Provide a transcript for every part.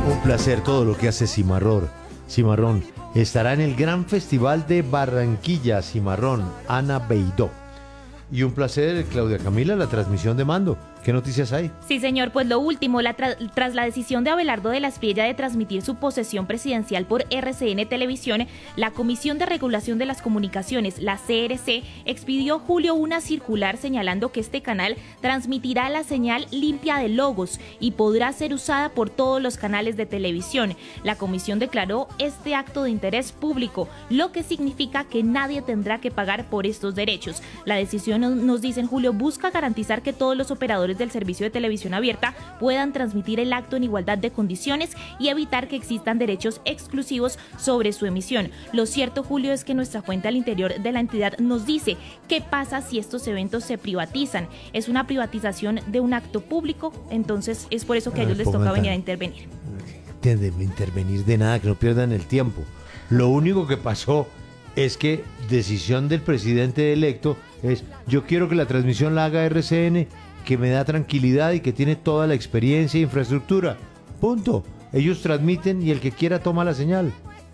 Un placer todo lo que hace Cimarrón. Estará en el Gran Festival de Barranquilla, Cimarrón, Ana Beidó. Y un placer, Claudia Camila, la transmisión de mando. ¿Qué noticias hay? Sí, señor, pues lo último, tras la decisión de Abelardo de la Espriella de transmitir su posesión presidencial por RCN Televisión, la Comisión de Regulación de las Comunicaciones, la CRC, expidió julio una circular señalando que este canal transmitirá la señal limpia de logos y podrá ser usada por todos los canales de televisión. La comisión declaró este acto de interés público, lo que significa que nadie tendrá que pagar por estos derechos. La decisión, nos dice en julio, busca garantizar que todos los operadores del servicio de televisión abierta puedan transmitir el acto en igualdad de condiciones y evitar que existan derechos exclusivos sobre su emisión. Lo cierto, Julio, es que nuestra fuente al interior de la entidad nos dice qué pasa si estos eventos se privatizan. Es una privatización de un acto público, entonces es por eso que a ellos les toca venir a intervenir. De intervenir de nada, que no pierdan el tiempo. Lo único que pasó es que decisión del presidente electo es: yo quiero que la transmisión la haga RCN, que me da tranquilidad y que tiene toda la experiencia e infraestructura. Punto. Ellos transmiten y el que quiera toma la señal.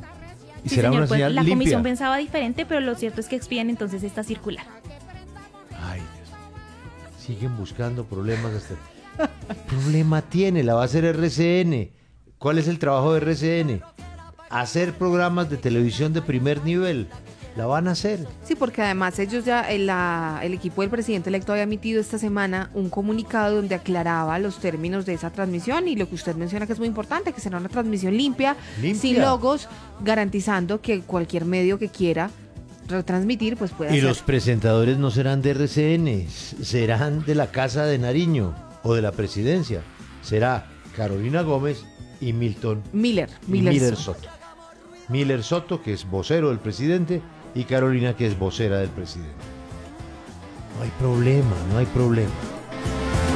Y sí, será señor, una pues, señal la limpia. comisión pensaba diferente, pero lo cierto es que expiden entonces esta circular. Ay, Dios mío. Siguen buscando problemas hasta... ¿Qué problema tiene? La va a hacer RCN. ¿Cuál es el trabajo de RCN? Hacer programas de televisión de primer nivel. La van a hacer. Sí, porque además ellos ya, el equipo del presidente electo había emitido esta semana un comunicado donde aclaraba los términos de esa transmisión y lo que usted menciona que es muy importante, que será una transmisión limpia, sin logos, garantizando que cualquier medio que quiera retransmitir pues pueda Y hacer. los presentadores no serán de RCN, serán de la Casa de Nariño o de la Presidencia. Será Carolina Gómez y Miller Soto. Miller Soto, que es vocero del presidente, y Carolina, que es vocera del presidente. No hay problema.